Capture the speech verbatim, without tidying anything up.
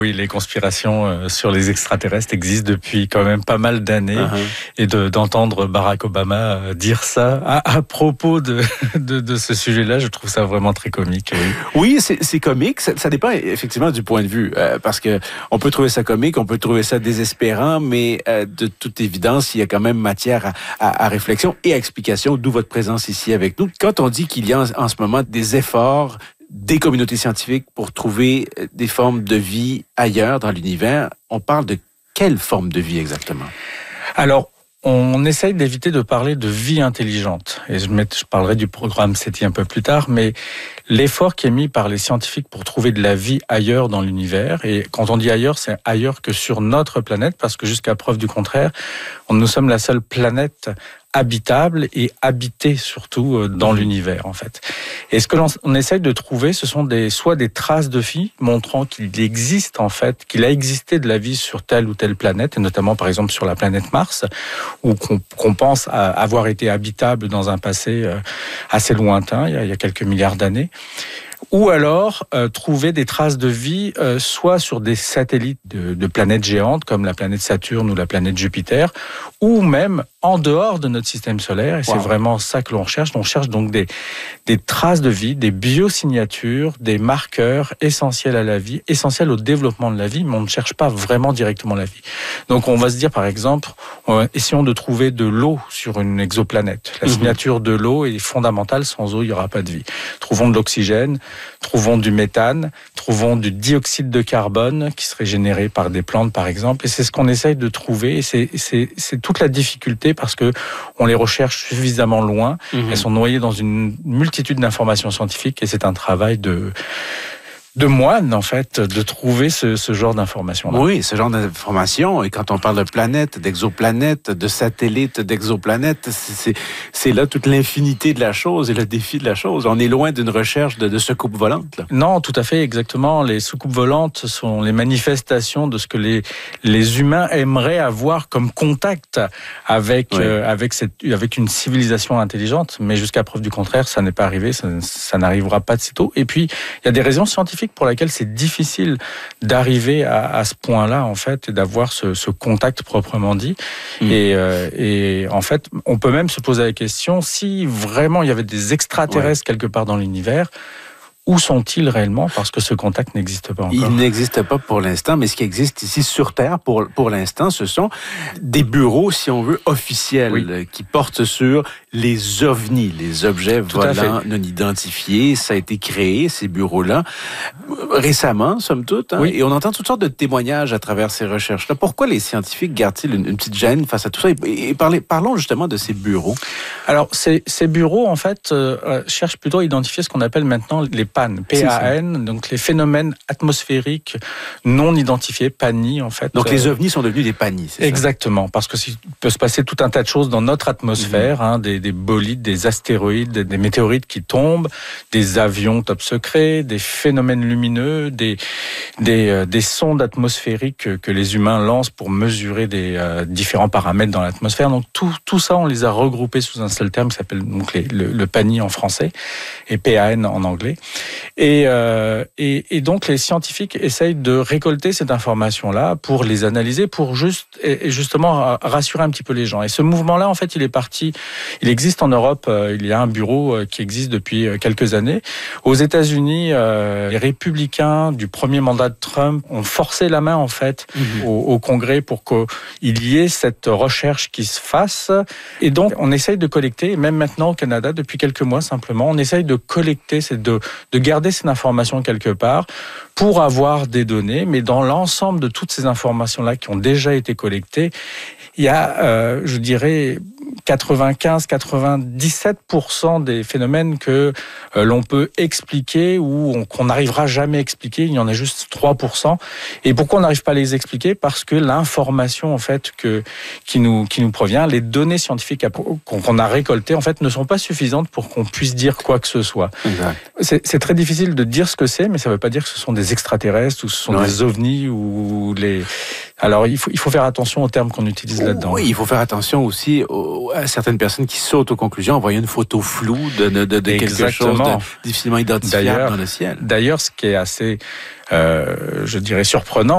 Oui, les conspirations euh, sur les extraterrestres existent depuis quand même pas mal d'années. Uh-huh. Et de, d'entendre Barack Obama euh, dire ça à, à propos de, de, de ce sujet-là, je trouve ça vraiment très comique. Oui, oui c'est, c'est comique. Ça, ça dépend effectivement du point de vue. Euh, parce que on peut trouver ça comique, on peut trouver ça désespérant, mais euh, de toute évidence, il y a quand même matière à, à, à réflexion et à explication, d'où votre présence ici avec nous. Quand on dit qu'il y a en, en ce moment des efforts des communautés scientifiques pour trouver des formes de vie ailleurs dans l'univers, on parle de quelle forme de vie exactement? Alors, on essaye d'éviter de parler de vie intelligente. Et je, je parlerai du programme SETI un peu plus tard, mais l'effort qui est mis par les scientifiques pour trouver de la vie ailleurs dans l'univers, et quand on dit ailleurs, c'est ailleurs que sur notre planète, parce que jusqu'à preuve du contraire, nous sommes la seule planète habitable et habitée surtout dans mmh. l'univers en fait. Et ce que l'on on essaye de trouver, ce sont des soit des traces de vie montrant qu'il existe en fait, qu'il a existé de la vie sur telle ou telle planète, et notamment par exemple sur la planète Mars, ou qu'on, qu'on pense à avoir été habitable dans un passé assez lointain, il y a, il y a quelques milliards d'années. Ou alors euh, trouver des traces de vie, euh, soit sur des satellites de, de planètes géantes comme la planète Saturne ou la planète Jupiter, ou même en dehors de notre système solaire. Et wow. C'est vraiment ça que l'on cherche. On cherche donc des, des traces de vie, des biosignatures, des marqueurs essentiels à la vie, essentiels au développement de la vie, mais on ne cherche pas vraiment directement la vie. Donc on va se dire par exemple, euh, essayons de trouver de l'eau sur une exoplanète. La mm-hmm. signature de l'eau est fondamentale. Sans eau, il n'y aura pas de vie. Trouvons de l'oxygène. Trouvons du méthane, trouvons du dioxyde de carbone qui serait généré par des plantes, par exemple. Et c'est ce qu'on essaye de trouver. Et c'est, c'est, c'est toute la difficulté parce que on les recherche suffisamment loin. Mmh. Elles sont noyées dans une multitude d'informations scientifiques et c'est un travail de... de moine, en fait, de trouver ce, ce genre d'informations-là. Oui, ce genre d'informations. Et quand on parle de planètes, d'exoplanètes, de satellites, d'exoplanètes, c'est, c'est, c'est là toute l'infinité de la chose et le défi de la chose. On est loin d'une recherche de, de soucoupes volantes, là. Non, tout à fait, exactement. Les soucoupes volantes sont les manifestations de ce que les, les humains aimeraient avoir comme contact avec, oui. euh, avec, cette, avec une civilisation intelligente. Mais jusqu'à preuve du contraire, ça n'est pas arrivé, ça, ça n'arrivera pas de sitôt. Et puis, il y a des raisons scientifiques pour laquelle c'est difficile d'arriver à, à ce point-là, en fait, et d'avoir ce, ce contact proprement dit. Mmh. Et, euh, et en fait, on peut même se poser la question, si vraiment il y avait des extraterrestres ouais. quelque part dans l'univers, où sont-ils réellement? Parce que ce contact n'existe pas encore. Il n'existe pas pour l'instant, mais ce qui existe ici sur Terre, pour, pour l'instant, ce sont des bureaux, si on veut, officiels, oui. qui portent sur les ovnis, les objets Tout volants non identifiés. Ça a été créé, ces bureaux-là, récemment, somme toute. Hein, oui. Et on entend toutes sortes de témoignages à travers ces recherches-là. Pourquoi les scientifiques gardent-ils une, une petite gêne face à tout ça? Et, et parlez, parlons justement de ces bureaux. Alors, ces, ces bureaux, en fait, euh, cherchent plutôt à identifier ce qu'on appelle maintenant les P A N, P A N, donc les phénomènes atmosphériques non identifiés, P A N I en fait. Donc les ovnis sont devenus des P A N I, c'est Exactement, ça? Parce que il peut se passer tout un tas de choses dans notre atmosphère, mmh. hein, des, des bolides, des astéroïdes, des météorites qui tombent, des avions top secrets, des phénomènes lumineux, des, des, euh, des sondes atmosphériques que, que les humains lancent pour mesurer des euh, différents paramètres dans l'atmosphère. Donc tout, tout ça, on les a regroupés sous un seul terme qui s'appelle donc les, le, le P A N I en français et P A N en anglais. Et, euh, et, et donc les scientifiques essayent de récolter cette information-là pour les analyser, pour juste et justement rassurer un petit peu les gens. Et ce mouvement-là, en fait, il est parti. Il existe en Europe. Euh, il y a un bureau euh, qui existe depuis quelques années. Aux États-Unis, euh, les républicains du premier mandat de Trump ont forcé la main en fait mmh. au, au Congrès pour qu'il y ait cette recherche qui se fasse. Et donc, on essaye de collecter, même maintenant au Canada, depuis quelques mois simplement, on essaye de collecter, c'est de de garder cette information quelque part pour avoir des données, mais dans l'ensemble de toutes ces informations-là qui ont déjà été collectées, il y a, euh, je dirais, quatre-vingt-quinze à quatre-vingt-dix-sept pour cent des phénomènes que euh, l'on peut expliquer ou on, qu'on n'arrivera jamais à expliquer. Il y en a juste trois pour cent. Et pourquoi on n'arrive pas à les expliquer? Parce que l'information en fait que qui nous qui nous provient, les données scientifiques qu'on, qu'on a récoltées en fait ne sont pas suffisantes pour qu'on puisse dire quoi que ce soit. Exact. C'est, c'est très difficile de dire ce que c'est, mais ça ne veut pas dire que ce sont des extraterrestres ou ce sont ouais. des ovnis ou les. Alors il faut il faut faire attention aux termes qu'on utilise là-dedans. Oui, il faut faire attention aussi aux, à certaines personnes qui sautent aux conclusions en voyant une photo floue de, de, de, de quelque chose de difficilement identifiable d'ailleurs, dans le ciel. D'ailleurs, ce qui est assez, euh, je dirais, surprenant,